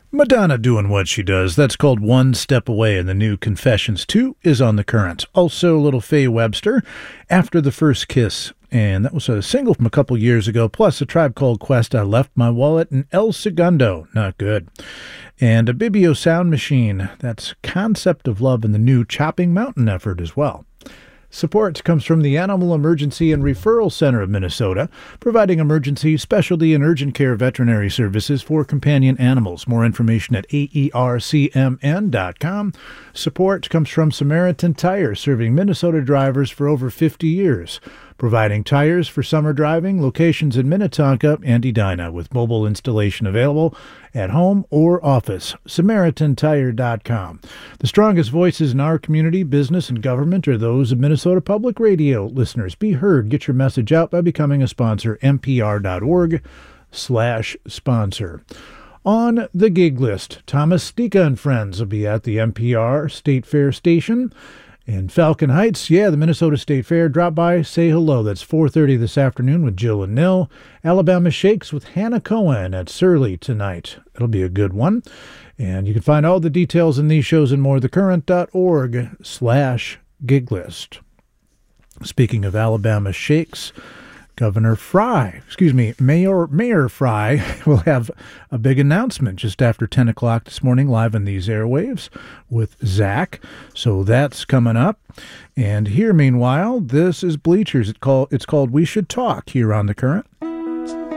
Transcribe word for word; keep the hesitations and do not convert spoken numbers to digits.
Madonna doing what she does. That's called One Step Away, and the new Confessions two is on the Current. Also, little Faye Webster, After the First Kiss. And that was a single from a couple years ago, plus A Tribe Called Quest, I Left My Wallet, and El Segundo, not good. And a Bibio Sound Machine, that's Concept of Love, and the new Chopping Mountain effort as well. Support comes from the Animal Emergency and Referral Center of Minnesota, providing emergency, specialty, and urgent care veterinary services for companion animals. More information at A E R C M N dot com. Support comes from Samaritan Tire, serving Minnesota drivers for over fifty years, providing tires for summer driving, locations in Minnetonka and Edina, with mobile installation available at home or office. Samaritan Tire dot com. The strongest voices in our community, business, and government are those of Minnesota Public Radio. Listeners, be heard. Get your message out by becoming a sponsor. N P R dot org slash sponsor. On the gig list, Thomas Stika and Friends will be at the N P R State Fair Station in Falcon Heights. Yeah, the Minnesota State Fair. Drop by, say hello. That's four thirty this afternoon with Jill and Nil. Alabama Shakes with Hannah Cohen at Surly tonight. It'll be a good one. And you can find all the details in these shows and more at thecurrent dot org slash gig list. Speaking of Alabama Shakes, Governor Fry, excuse me, Mayor Mayor Fry will have a big announcement just after ten o'clock this morning, live on these airwaves with Zach. So that's coming up. And here, meanwhile, this is Bleachers. It call, it's called We Should Talk here on The Current.